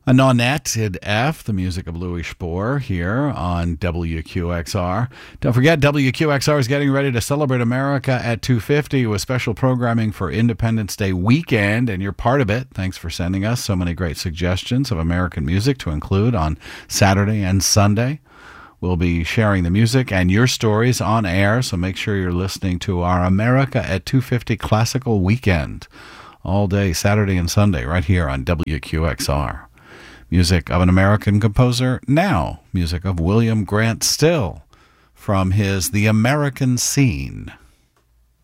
Noneted F, the music of Louis Spohr here on WQXR. Don't forget, WQXR is getting ready to celebrate America at 250 with special programming for Independence Day weekend, and you're part of it. Thanks for sending us so many great suggestions of American music to include on Saturday and Sunday. We'll be sharing the music and your stories on air, so make sure you're listening to our America at 250 Classical Weekend all day, Saturday and Sunday, right here on WQXR. Music of an American composer, now music of William Grant Still from his The American Scene.